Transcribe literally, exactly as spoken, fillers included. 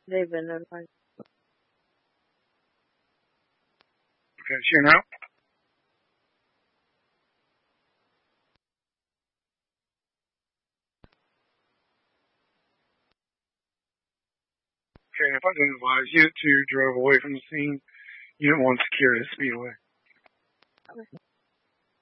They've been notified. Okay, sure now. Okay, if I didn't advise, Unit two drove away from the scene. Unit one secured its speed away. Okay.